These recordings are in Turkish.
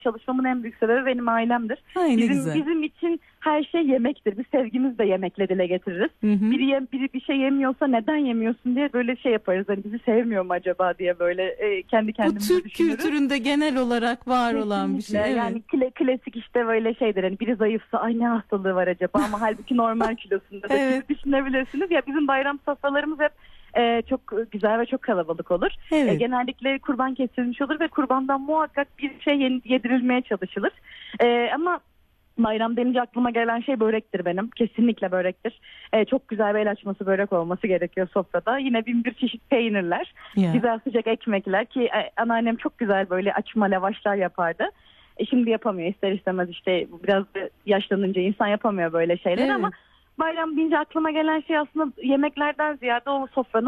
çalışmamın en büyük sebebi benim ailemdir. Ay, ne güzel. Bizim için her şey yemektir. Biz sevgimizi de yemekle dile getiririz. Biri bir şey yemiyorsa neden yemiyorsun diye böyle şey yaparız. Hani bizi sevmiyor mu acaba diye böyle kendi kendimize Bu Türk kültüründe genel olarak var olan bir şey. Evet. Yani klasik işte böyle şeydir. Hani biri zayıfsa ay ne hastalığı var acaba ama halbuki normal kilosunda da Evet. düşünebilirsiniz. Ya bizim bayram sofralarımız hep çok güzel ve çok kalabalık olur. Evet. Genellikle kurban kesilmiş olur ve kurbandan muhakkak bir şey yedirilmeye çalışılır. Ama bayram denince aklıma gelen şey börektir benim. Kesinlikle börektir. Çok güzel bir el açması börek olması gerekiyor sofrada. Yine bin bir çeşit peynirler, güzel sıcak ekmekler ki anneannem çok güzel böyle açma lavaşlar yapardı. Şimdi yapamıyor ister istemez işte biraz yaşlanınca insan yapamıyor böyle şeyler ama bayram deyince aklıma gelen şey aslında yemeklerden ziyade o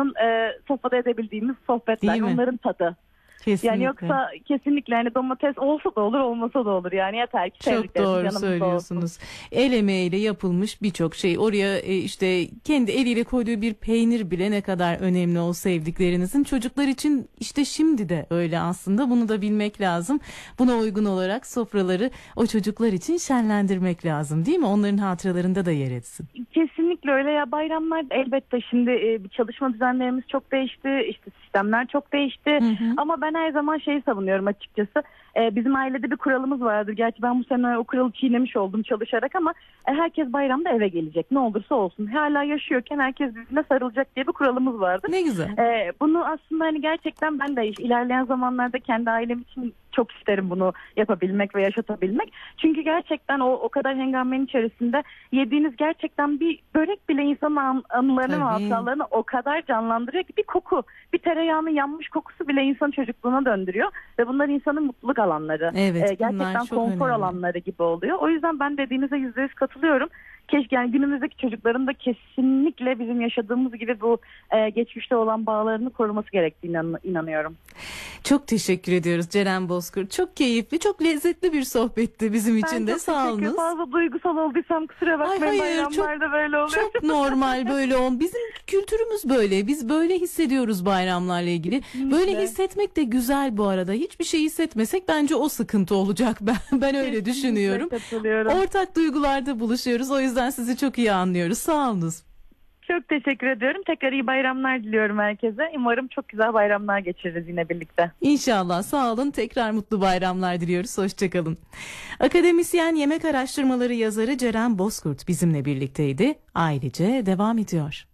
sofrada edebildiğimiz sohbetler, onların tadı. Kesinlikle. Yani yoksa kesinlikle hani domates olsa da olur olmasa da olur yani yeter ki çok doğru söylüyorsunuz. El emeğiyle yapılmış birçok şey oraya işte kendi eliyle koyduğu bir peynir bile ne kadar önemli o sevdiklerinizin çocuklar için işte şimdi de öyle aslında bunu da bilmek lazım. Buna uygun olarak sofraları o çocuklar için şenlendirmek lazım değil mi? Onların hatıralarında da yer etsin. Kesinlikle öyle ya bayramlar elbette şimdi çalışma düzenlerimiz çok değişti işte sistemler çok değişti ama ben her zaman şeyi savunuyorum açıkçası. Bizim ailede bir kuralımız vardır. Gerçi ben bu sene o kuralı çiğnemiş oldum çalışarak ama herkes bayramda eve gelecek. Ne olursa olsun. Hala yaşıyorken herkes birbirine sarılacak diye bir kuralımız vardır. Ne güzel. Bunu aslında hani gerçekten ben de ilerleyen zamanlarda kendi ailem için çok isterim bunu yapabilmek ve yaşatabilmek. Çünkü gerçekten o kadar hengamenin içerisinde yediğiniz gerçekten bir börek bile insanın anılarını ve hatıralarını o kadar canlandırıyor ki bir koku, bir tereyağının yanmış kokusu bile insanın çocukluğuna döndürüyor ve bunlar insanın mutluluk alanları. Evet, gerçekten konfor önemli. alanları gibi oluyor. O yüzden ben dediğinize %100 katılıyorum. Keşke yani günümüzdeki çocukların da kesinlikle bizim yaşadığımız gibi bu geçmişte olan bağlarını koruması gerektiğine inanıyorum. Çok teşekkür ediyoruz Ceren Bozkurt. Çok keyifli, çok lezzetli bir sohbetti bizim için de. Sağ olun. Ben fazla duygusal olduysam kusura bakmayın. Bayramlarda böyle oluyor. Çok normal böyle Bizim kültürümüz böyle. Biz böyle hissediyoruz bayramlarla ilgili. Böyle hissetmek de güzel bu arada. Hiçbir şey hissetmesek bence o sıkıntı olacak. Ben öyle düşünüyorum. Ortak duygularda buluşuyoruz. O yüzden sizi çok iyi anlıyoruz. Sağ olunuz. Çok teşekkür ediyorum. Tekrar iyi bayramlar diliyorum herkese. Umarım çok güzel bayramlar geçiririz yine birlikte. İnşallah. Sağ olun. Tekrar mutlu bayramlar diliyoruz. Hoşçakalın. Akademisyen yemek araştırmaları yazarı Ceren Bozkurt bizimle birlikteydi. Ailece devam ediyor.